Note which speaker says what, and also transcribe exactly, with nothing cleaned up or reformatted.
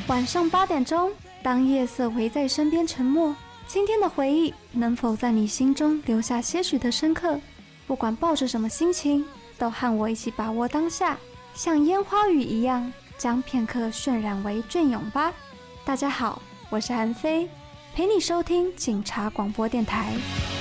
Speaker 1: 晚上八点钟，当夜色围在身边沉默，今天的回忆能否在你心中留下些许的深刻？不管抱着什么心情，都和我一起把握当下，像烟花雨一样，将片刻渲染为隽永吧。大家好，我是韩飞，陪你收听警察广播电台。